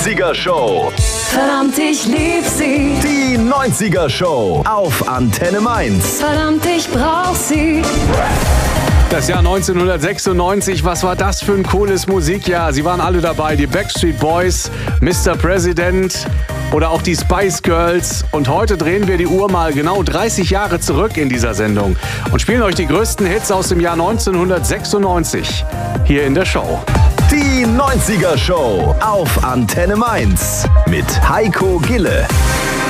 90er Show. Verdammt, ich lieb sie. Die 90er Show auf Antenne Mainz. Verdammt, ich brauch sie. Das Jahr 1996, was war das für ein cooles Musikjahr? Sie waren alle dabei, die Backstreet Boys, Mr. President oder auch die Spice Girls. Und heute drehen wir die Uhr mal genau 30 Jahre zurück in dieser Sendung und spielen euch die größten Hits aus dem Jahr 1996 hier in der Show. Die 90er Show auf Antenne Mainz mit Heiko Gille.